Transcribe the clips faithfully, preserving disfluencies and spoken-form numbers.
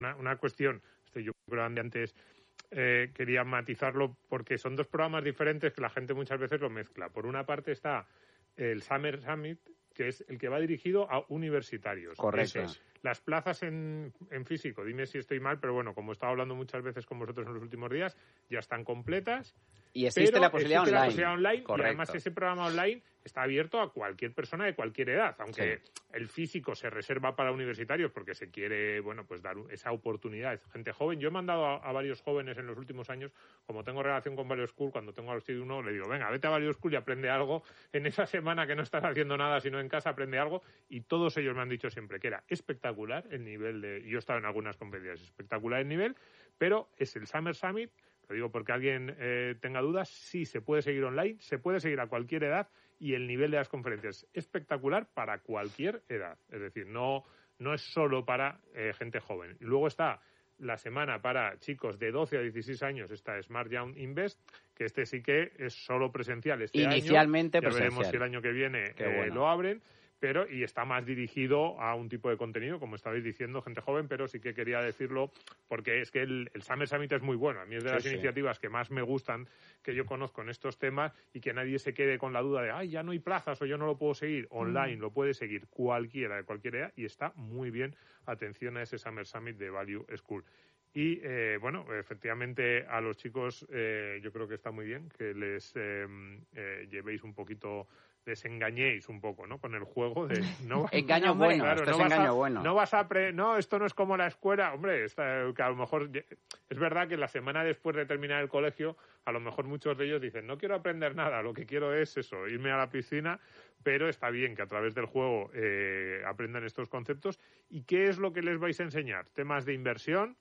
una, una cuestión, esto yo creo que antes eh, quería matizarlo porque son dos programas diferentes que la gente muchas veces lo mezcla. Por una parte está el Summer Summit, que es el que va dirigido a universitarios. Correcto. Ese, las plazas en, en físico, dime si estoy mal, pero bueno, como he estado hablando muchas veces con vosotros en los últimos días, ya están completas. Y existe pero la posibilidad existe online. La posibilidad online Correcto. Y además ese programa online está abierto a cualquier persona de cualquier edad, aunque sí. El físico se reserva para universitarios porque se quiere, bueno, pues dar esa oportunidad a gente joven. Yo he mandado a, a varios jóvenes en los últimos años, como tengo relación con Value School, cuando tengo a los tíos uno, le digo, venga, vete a Value School y aprende algo. En esa semana que no estás haciendo nada, sino en casa, aprende algo. Y todos ellos me han dicho siempre que era espectacular el nivel de... Yo he estado en algunas conferencias, espectacular el nivel, pero es el Summer Summit. Lo digo porque alguien eh, tenga dudas, sí se puede seguir online, se puede seguir a cualquier edad y el nivel de las conferencias es espectacular para cualquier edad. Es decir, no, no es solo para eh, gente joven. Y luego está la semana para chicos de doce a dieciséis años, está Smart Young Invest, que este sí que es solo presencial este Inicialmente año. Ya presencial. veremos si el año que viene eh, bueno. lo abren. Pero y está más dirigido a un tipo de contenido, como estabais diciendo, gente joven, pero sí que quería decirlo porque es que el, el Summer Summit es muy bueno. A mí es de las sí, iniciativas sí. que más me gustan, que yo conozco en estos temas, y que nadie se quede con la duda de, ay, ya no hay plazas o yo no lo puedo seguir. Online mm. lo puede seguir cualquiera de cualquier edad y está muy bien. Atención a ese Summer Summit de Value School. Y, eh, bueno, efectivamente a los chicos eh, yo creo que está muy bien que les eh, eh, llevéis un poquito... desengañéis un poco, ¿no? Con el juego de... No, engaño bueno, claro, esto no es engaño a, bueno. No vas a... Pre, no, esto no es como la escuela. Hombre, está, que a lo mejor... Es verdad que la semana después de terminar el colegio, a lo mejor muchos de ellos dicen, no quiero aprender nada, lo que quiero es eso, irme a la piscina, pero está bien que a través del juego eh, aprendan estos conceptos. ¿Y qué es lo que les vais a enseñar? Temas de inversión,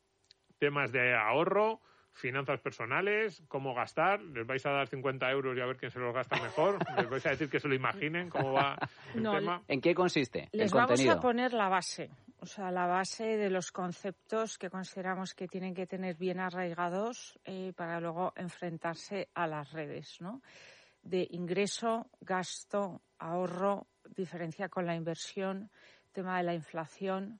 temas de ahorro, finanzas personales, cómo gastar. Les vais a dar cincuenta euros y a ver quién se los gasta mejor. Les vais a decir que se lo imaginen cómo va el no, tema. ¿En qué consiste les el contenido? Vamos a poner la base, o sea, la base de los conceptos que consideramos que tienen que tener bien arraigados eh, para luego enfrentarse a las redes, ¿no? De ingreso, gasto, ahorro, diferencia con la inversión, tema de la inflación,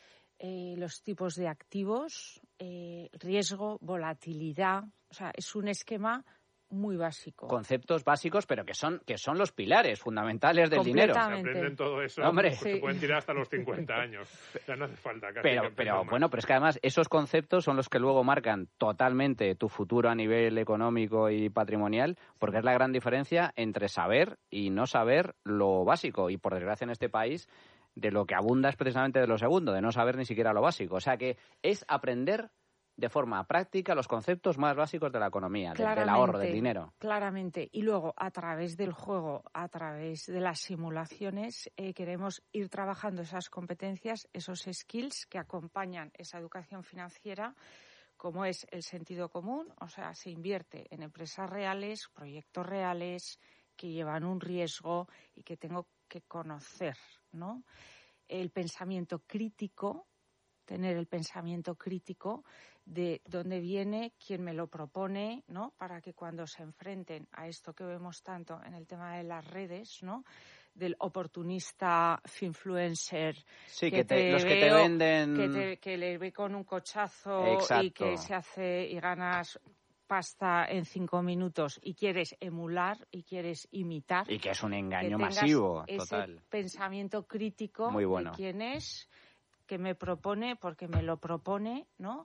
Eh, los tipos de activos, eh, riesgo, volatilidad. O sea, es un esquema muy básico. Conceptos básicos, pero que son que son los pilares fundamentales del dinero. Se aprenden todo eso, Hombre. Pues sí. Se pueden tirar hasta los cincuenta años. Ya no hace falta casi. Pero, pero bueno, pero es que además esos conceptos son los que luego marcan totalmente tu futuro a nivel económico y patrimonial, porque es la gran diferencia entre saber y no saber lo básico. Y por desgracia en este país... de lo que abunda es precisamente de lo segundo, de no saber ni siquiera lo básico. O sea que es aprender de forma práctica los conceptos más básicos de la economía, de, del ahorro, del dinero. Claramente. Y luego, a través del juego, a través de las simulaciones, eh, queremos ir trabajando esas competencias, esos skills que acompañan esa educación financiera, como es el sentido común. O sea, se invierte en empresas reales, proyectos reales, que llevan un riesgo y que tengo que conocer, ¿no? El pensamiento crítico, tener el pensamiento crítico de dónde viene, quién me lo propone, ¿no? Para que cuando se enfrenten a esto que vemos tanto en el tema de las redes, ¿no? Del oportunista finfluencer, sí, que, que te, te los veo, que te venden que, te, que le ve con un cochazo. Exacto. Y que se hace y ganas pasta en cinco minutos y quieres emular y quieres imitar. Y que es un engaño que masivo, ese total. Pensamiento crítico muy bueno. de quién es, que me propone, porque me lo propone, ¿no?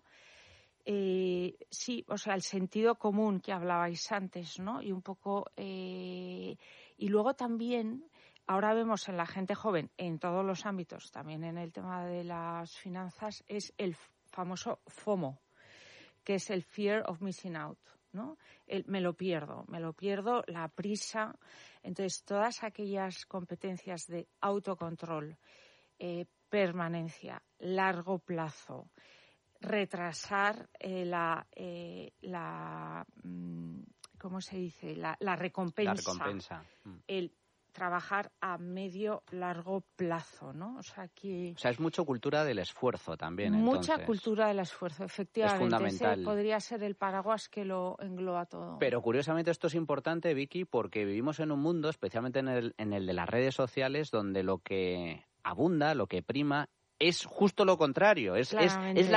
Eh, sí, o sea, el sentido común que hablabais antes, ¿no? Y un poco... Eh, y luego también, ahora vemos en la gente joven, en todos los ámbitos, también en el tema de las finanzas, es el famoso FOMO, que es el fear of missing out, ¿no? El, me lo pierdo, me lo pierdo, la prisa. Entonces, todas aquellas competencias de autocontrol, eh, permanencia, largo plazo, retrasar eh, la, eh, la, ¿cómo se dice? La, la recompensa. La recompensa. El trabajar a medio, largo plazo, ¿no? O sea, que... O sea, es mucho cultura del esfuerzo también, Mucha entonces. cultura del esfuerzo, efectivamente. Es fundamental. Ese podría ser el paraguas que lo engloba todo. Pero curiosamente esto es importante, Vicky, porque vivimos en un mundo, especialmente en el, en el de las redes sociales, donde lo que abunda, lo que prima, es justo lo contrario. Es, es, es la